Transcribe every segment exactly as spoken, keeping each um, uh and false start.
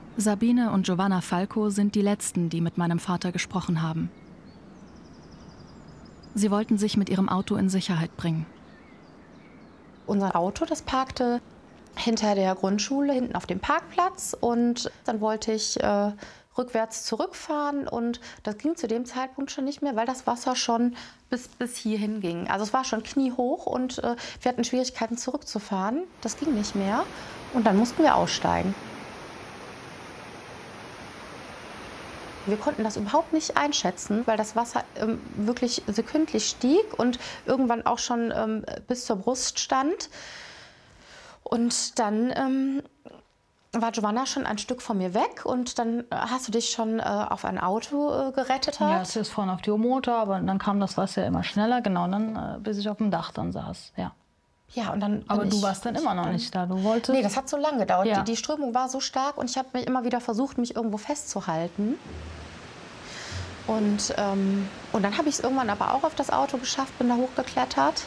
Sabine und Giovanna Falco sind die Letzten, die mit meinem Vater gesprochen haben. Sie wollten sich mit ihrem Auto in Sicherheit bringen. Unser Auto, das parkte hinter der Grundschule, hinten auf dem Parkplatz. Und dann wollte ich äh, rückwärts zurückfahren. Und das ging zu dem Zeitpunkt schon nicht mehr, weil das Wasser schon bis, bis hierhin ging. Also es war schon kniehoch und äh, wir hatten Schwierigkeiten zurückzufahren. Das ging nicht mehr. Und dann mussten wir aussteigen. Wir konnten das überhaupt nicht einschätzen, weil das Wasser ähm, wirklich sekündlich stieg und irgendwann auch schon ähm, bis zur Brust stand. Und dann ähm, war Giovanna schon ein Stück von mir weg und dann hast du dich schon äh, auf ein Auto äh, gerettet. Ja, es ist vorne auf die Motor, aber dann kam das Wasser immer schneller, genau, dann äh, bis ich auf dem Dach dann saß, ja. Ja, und dann aber du ich, warst dann immer noch nicht da, du wolltest... Nee, das hat so lange gedauert. Ja. Die, die Strömung war so stark und ich habe mich immer wieder versucht, mich irgendwo festzuhalten. Und, ähm, und dann habe ich es irgendwann aber auch auf das Auto geschafft, bin da hochgeklettert.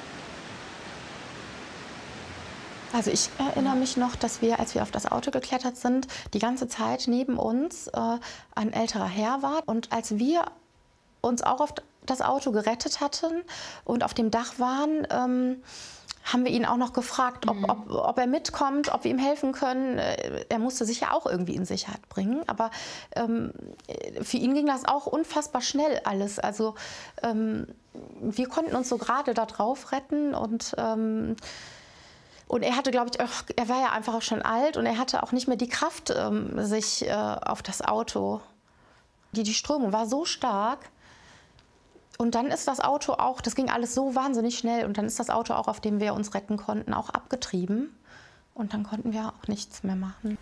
Also ich erinnere mich noch, dass wir, als wir auf das Auto geklettert sind, die ganze Zeit neben uns äh, ein älterer Herr war. Und als wir uns auch auf das Auto gerettet hatten und auf dem Dach waren, ähm, haben wir ihn auch noch gefragt, ob, ob, ob er mitkommt, ob wir ihm helfen können. Er musste sich ja auch irgendwie in Sicherheit bringen. Aber ähm, für ihn ging das auch unfassbar schnell alles. Also ähm, wir konnten uns so gerade da drauf retten. Und, ähm, und er hatte, glaube ich, auch, er war ja einfach auch schon alt und er hatte auch nicht mehr die Kraft, ähm, sich äh, auf das Auto. Die, die Strömung war so stark. Und dann ist das Auto auch, das ging alles so wahnsinnig schnell, und dann ist das Auto auch, auf dem wir uns retten konnten, auch abgetrieben. Und dann konnten wir auch nichts mehr machen.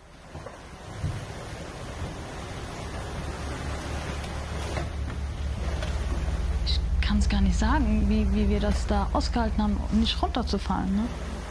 Ich kann es gar nicht sagen, wie, wie wir das da ausgehalten haben, um nicht runterzufallen, ne?